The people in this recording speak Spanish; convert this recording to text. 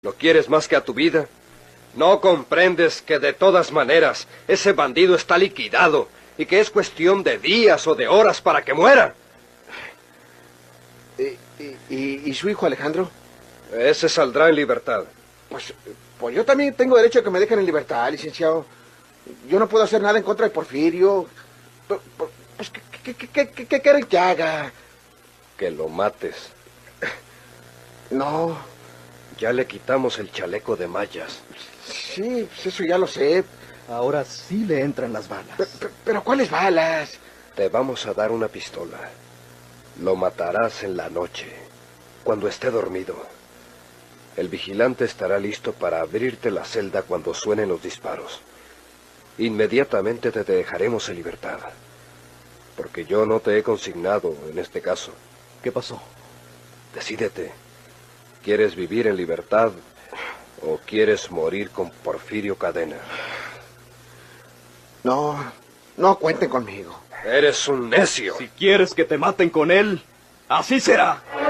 ¿Lo quieres más que a tu vida? ¿No comprendes que de todas maneras ese bandido está liquidado y que es cuestión de días o de horas para que muera? ¿Y su hijo Alejandro? Ese saldrá en libertad. Pues yo también tengo derecho a que me dejen en libertad, licenciado. Yo no puedo hacer nada en contra de Porfirio. Pues, ¿qué quieren que haga? Que lo mates. No. Ya le quitamos el chaleco de mallas. Sí, pues eso ya lo sé. Ahora sí le entran las balas. ¿Pero cuáles balas? Te vamos a dar una pistola. Lo matarás en la noche, cuando esté dormido. El vigilante estará listo para abrirte la celda cuando suenen los disparos. Inmediatamente te dejaremos en libertad. Porque yo no te he consignado en este caso. ¿Qué pasó? Decídete. ¿Quieres vivir en libertad o quieres morir con Porfirio Cadena? No cuenten conmigo. Eres un necio. Si quieres que te maten con él, así será.